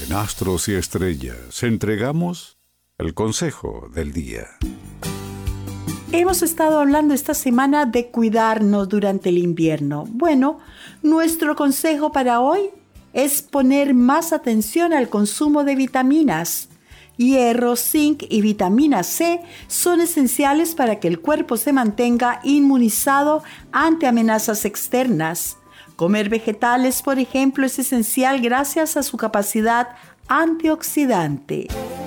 En Astros y Estrellas entregamos el consejo del día. Hemos estado hablando esta semana de cuidarnos durante el invierno. Bueno, nuestro consejo para hoy es poner más atención al consumo de vitaminas. Hierro, zinc y vitamina C son esenciales para que el cuerpo se mantenga inmunizado ante amenazas externas. Comer vegetales, por ejemplo, es esencial gracias a su capacidad antioxidante.